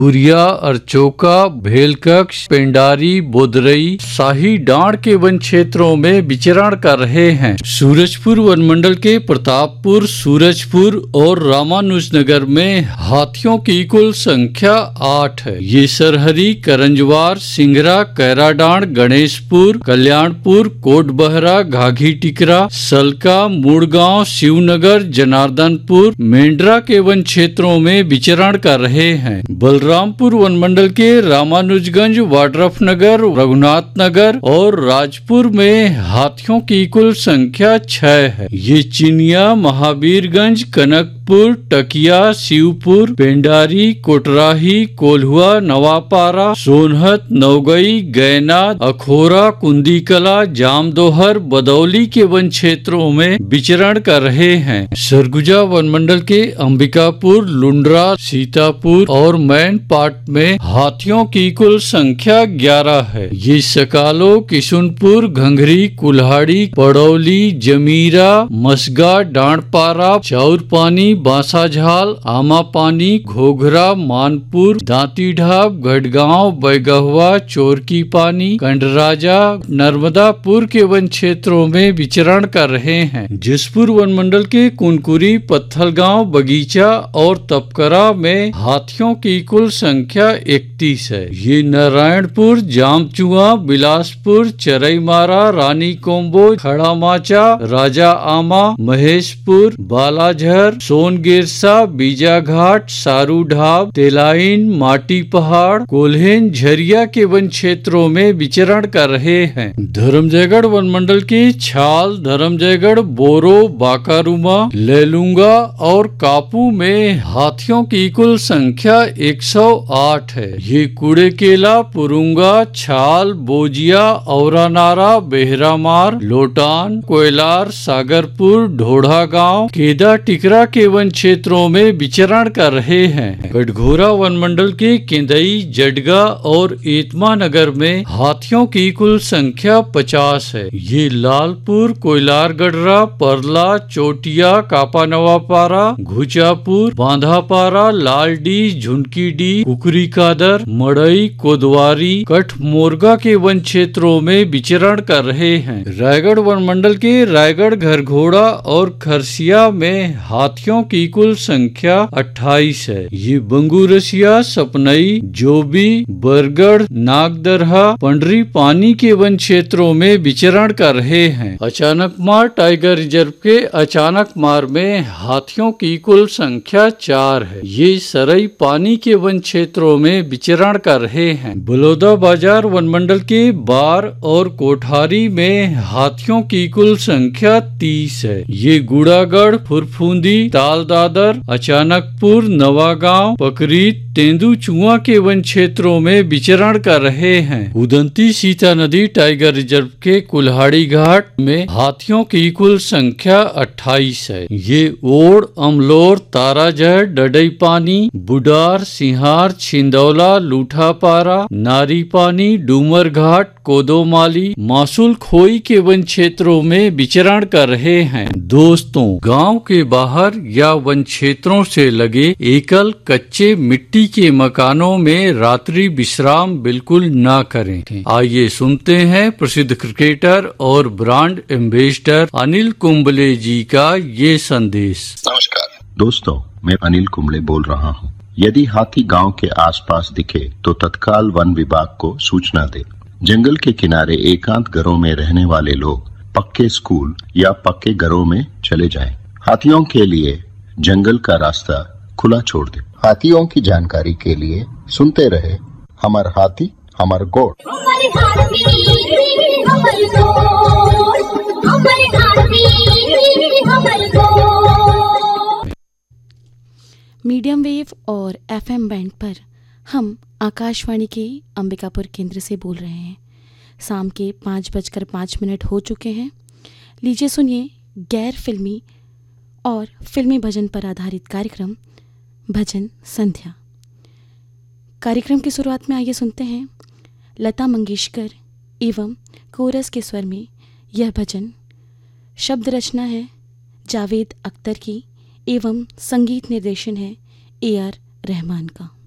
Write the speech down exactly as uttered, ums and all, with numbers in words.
पुरिया, अरचोका, भेलकक्ष, पेंडारी, बोदरई, शाही डांड के वन क्षेत्रों में विचरण कर रहे हैं। सूरजपुर वन मंडल के प्रतापपुर, सूरजपुर और रामानुजनगर में हाथियों की कुल संख्या आठ है। ये सरहरी, करंजवार, सिंगरा, कैराडांड, गणेशपुर, कल्याणपुर, कोटबहरा, घाघी टिकरा, सलका, मुड़गांव, शिवनगर, जनार्दनपुर, मेंढरा के वन क्षेत्रों में विचरण कर रहे हैं। बलरामपुर वन मंडल के रामानुजगंज, वाड्रफ नगर, रघुनाथ नगर और राजपुर में हाथियों की कुल संख्या छह है। ये चिनिया, महावीरगंज, कनकपुर, टकिया, शिवपुर, पेंडारी, कोटराही, कोल्हुआ, नवापारा, सोनहत, नवगई, गैना, अखोरा, कुंदीकला, जामदोहर, बदौली के वन क्षेत्रों में विचरण कर रहे हैं। सरगुजा वन मंडल के अंबिकापुर, लुंड्रा, सीतापुर और मैन पाट में हाथियों की कुल संख्या ग्यारह है। ये सकालो, किशुनपुर, घंघरी, कुल्हाड़ी, पड़ौली, जमीरा, मसगा, डांडपारा, चौरपानी, बांसाझाल, आमापानी, घोघरा, मानपुर, दांती ढाब, गढ़गांव, बैगहवा, चोरकी पानी, कंडराजा, नर्मदापुर के वन क्षेत्रों में विचरण कर रहे हैं। जसपुर वन मंडल के कुनकुरी, पत्थलगांव, बगीचा और तपकरा में हाथियों की कुल संख्या इकतीस है। ये नारायणपुर, जामचुआ, बिलासपुर, चरईमारा, रानी कोम्बो, खड़ामाचा, राजा आमा, महेशपुर, बालाझर, सोनगिरसा, बीजाघाट, सारू ढाब, तेलाइन, माटी पहाड़, कोल्हेन, झरिया के वन क्षेत्रों में विचरण कर रहे हैं। धर्मजयगढ़ वन मंडल के छाल, धर्मजयगढ़, बोरो, बाकारूमा, लेलुंगा और कापू में हाथियों की कुल संख्या एक सौ आठ है। ये कुड़ेकेला, पुरुंगा, छाल, बोजिया, औरानारा, बेहरामार, लोटान, कोयलार, सागरपुर, ढोढ़ा गांव, केदा टिकरा के वन क्षेत्रों में विचरण कर रहे हैं। गढ़घोरा वन मंडल के केंदई, जडगा और एतमा नगर में हाथियों की कुल संख्या पचास है। ये लालपुर, कोयलार गढ़रा, परला, चोटिया, कापा नवापारा, घुचापुर, बांधापारा, लालडी, झुनकीडी, कुकरी कादर, मड़ई, कोदवारी, कठ मोरगा के वन क्षेत्रों में विचरण कर रहे हैं। रायगढ़ वन मंडल के रायगढ़, घरघोड़ा और खरसिया में हाथियों की कुल संख्या अट्ठाईस है। ये बंगूरसिया, सपनई, जोबी, बरगढ़, नागदरहा, पंडरी पानी के वन क्षेत्रों में विचरण कर रहे हैं। अचानकमार टाइगर रिजर्व के अचानकमार में हाथियों की कुल संख्या चार है। ये सरई पानी के वन क्षेत्रों में विचरण कर रहे हैं। बलौदा बाजार वन मंडल के बार और कोठारी में हाथियों की कुल संख्या तीस है। ये गुड़ागढ़, फुरफुंदी, तालदादर, अचानकपुर, नवागांव, पकरीत, तेंदुचुआ के वन क्षेत्रों में विचरण कर रहे हैं। उदंती सीता नदी टाइगर रिजर्व के कुल्हाड़ी घाट में हाथियों की कुल संख्या अट्ठाईस है। ये ओड़, अमलोर, ताराजहर, डडई पानी, बुडार, सिंहार, छिंदौला, लूठापारा, नारी पानी, डूमर घाट, कोदोमाली, मासूल खोई के वन क्षेत्रों में विचरण कर रहे हैं। दोस्तों, गांव के बाहर या वन क्षेत्रों से लगे एकल कच्चे मिट्टी के मकानों में रात्रि विश्राम बिल्कुल ना करें। आइए सुनते हैं प्रसिद्ध क्रिकेटर और ब्रांड एम्बेसडर अनिल कुंबले जी का ये संदेश। नमस्कार दोस्तों, मैं अनिल कुंबले बोल रहा हूँ। यदि हाथी गांव के आसपास दिखे तो तत्काल वन विभाग को सूचना दे। जंगल के किनारे एकांत घरों में रहने वाले लोग पक्के स्कूल या पक्के घरों में चले जाएं। हाथियों के लिए जंगल का रास्ता खुला छोड़ दे। हाथियों की जानकारी के लिए सुनते रहे हमार हाथी हमार गोड़। मीडियम वेव और एफएम बैंड पर हम आकाशवाणी के अंबिकापुर केंद्र से बोल रहे हैं। शाम के पाँच बजकर पाँच मिनट हो चुके हैं। लीजिए सुनिए गैर फिल्मी और फिल्मी भजन पर आधारित कार्यक्रम भजन संध्या। कार्यक्रम की शुरुआत में आइए सुनते हैं लता मंगेशकर एवं कोरस के स्वर में यह भजन। शब्द रचना है जावेद अख्तर की एवं संगीत निर्देशन है ए आर रहमान का।